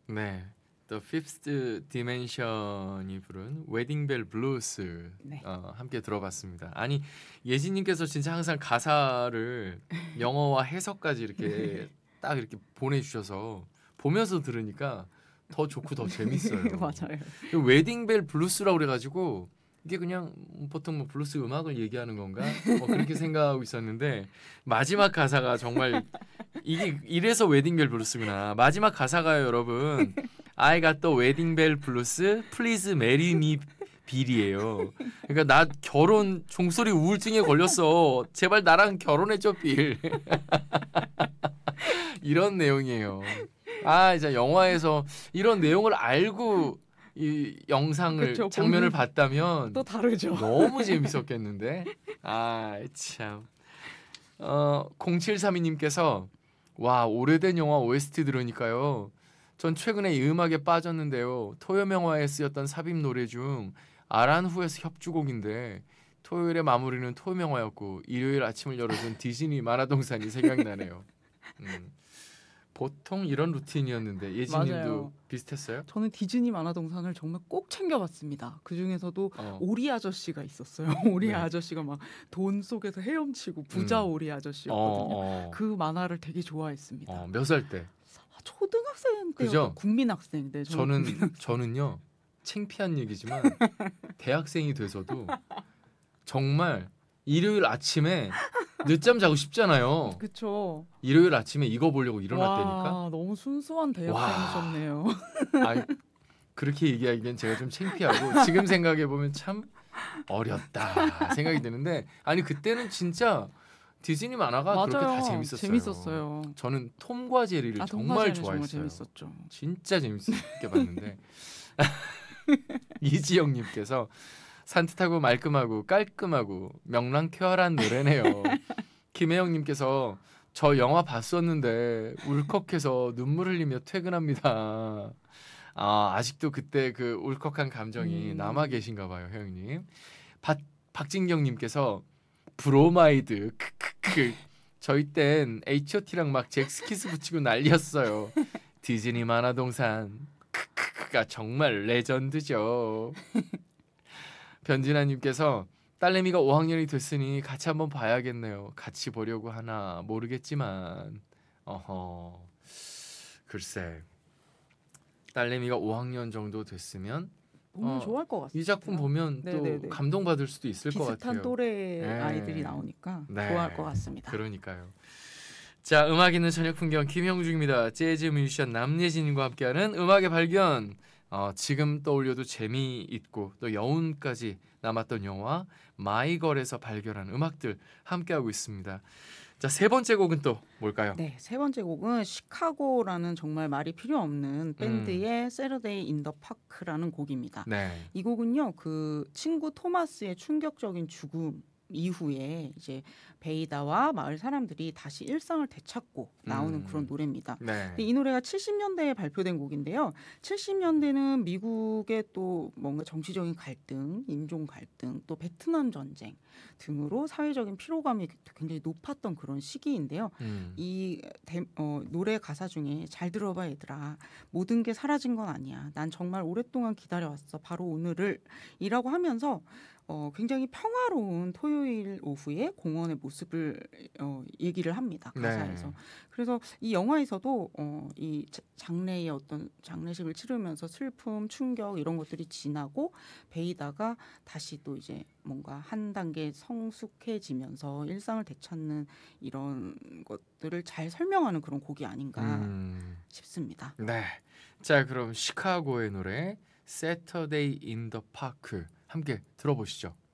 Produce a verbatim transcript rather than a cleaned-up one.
네. The Fifth Dimension이 부른 웨딩벨 블루스 네. 어, 함께 들어봤습니다. 아니 예진님께서 진짜 항상 가사를 영어와 해석까지 이렇게 딱 이렇게 보내주셔서 보면서 들으니까 더 좋고 더 재밌어요. 맞아요. 웨딩벨 블루스라고 그래가지고 이게 그냥 보통 뭐 블루스 음악을 얘기하는 건가? 뭐 그렇게 생각하고 있었는데 마지막 가사가 정말 이게 이래서 웨딩벨 블루스구나. 마지막 가사가요, 여러분. I got the wedding bell blues. Please marry me 빌이에요. 그러니까 나 결혼 종소리 우울증에 걸렸어. 제발 나랑 결혼해줘 빌. 이런 내용이에요. 아 이제 영화에서 이런 내용을 알고 이 영상을 그쵸, 장면을 보는 봤다면 또 다르죠. 너무 재밌었겠는데. 아 참. 어 공칠삼이님께서 와 오래된 영화 오에스티 들으니까요. 전 최근에 이 음악에 빠졌는데요. 토요명 영화에 쓰였던 삽입 노래 중 아란후에서 협주곡인데 토요일의 마무리는 토요명 영화였고 일요일 아침을 열어준 디즈니 만화동산이 생각나네요. 음, 보통 이런 루틴이었는데 예진님도 맞아요. 비슷했어요? 저는 디즈니 만화동산을 정말 꼭 챙겨봤습니다. 그 중에서도 어. 오리 아저씨가 있었어요. 오리 네. 아저씨가 막 돈 속에서 헤엄치고 부자 음. 오리 아저씨였거든요. 어, 어. 그 만화를 되게 좋아했습니다. 어, 몇 살 때? 초등학생 그죠? 때였던 국민학생 때 저는 국민학생. 저는요 창피한 얘기지만 대학생이 돼서도 정말 일요일 아침에 늦잠 자고 싶잖아요. 그쵸. 일요일 아침에 이거 보려고 일어났다니까. 와, 너무 순수한 대학생이셨네요. 아 그렇게 얘기하기엔 제가 좀 창피하고 지금 생각해 보면 참 어렸다 생각이 드는데 아니 그때는 진짜 디즈니 만화가 맞아요. 그렇게 다 재밌었어요. 재밌었어요. 저는 톰과 제리를 아, 정말 정말 좋아했어요. 재밌었죠. 진짜 재밌게 봤는데 이지영님께서 산뜻하고 말끔하고 깔끔하고 명랑쾌활한 노래네요. 김혜영님께서 저 영화 봤었는데 울컥해서 눈물 흘리며 퇴근합니다. 아 아직도 그때 그 울컥한 감정이 음. 남아 계신가 봐요, 혜영님. 박 박진경님께서 브로마이드 크크크 저희 땐 에이치오티랑 막 잭스키스 붙이고 난리였어요. 디즈니 만화동산 크크크가 정말 레전드죠. 변진아님께서 딸내미가 오 학년이 됐으니 같이 한번 봐야겠네요. 같이 보려고 하나 모르겠지만 어허 글쎄 딸내미가 오 학년 정도 됐으면 보면 어, 좋아할 것 같습니다. 이 작품 보면 네네네. 또 감동받을 수도 있을 것 비슷한 같아요. 또래 네. 아이들이 나오니까 네. 좋아할 것 같습니다. 그러니까요. 자, 음악 있는 저녁 풍경 김형중입니다. 재즈 뮤지션 남예진과 함께하는 음악의 발견. 어, 지금 떠올려도 재미있고 또 여운까지 남았던 영화 마이걸에서 발견한 음악들 함께하고 있습니다. 자, 세 번째 곡은 또 뭘까요? 네, 세 번째 곡은 시카고라는 정말 말이 필요 없는 밴드의 Saturday in the Park라는 곡입니다. 네. 이 곡은요, 그 친구 토마스의 충격적인 죽음 이후에 이제 베이다와 마을 사람들이 다시 일상을 되찾고 나오는 음. 그런 노래입니다. 네. 근데 이 노래가 칠십 년대에 발표된 곡인데요. 칠십 년대는 미국의 또 뭔가 정치적인 갈등, 인종 갈등, 또 베트남 전쟁 등으로 사회적인 피로감이 굉장히 높았던 그런 시기인데요. 음. 이 대, 어, 노래 가사 중에 잘 들어봐 얘들아. 모든 게 사라진 건 아니야. 난 정말 오랫동안 기다려왔어. 바로 오늘을 이라고 하면서 어, 굉장히 평화로운 토요일 오후에 공원의 모습을 어, 얘기를 합니다. 가사에서. 네. 그래서 이 영화에서도 어, 이 자- 장례의 어떤 장례식을 치르면서 슬픔, 충격 이런 것들이 지나고 베이다가 다시 또 이제 뭔가 한 단계 성숙해지면서 일상을 되찾는 이런 것들을 잘 설명하는 그런 곡이 아닌가 음. 싶습니다. 네. 자, 그럼 시카고의 노래 Saturday in the Park 함께 들어보시죠.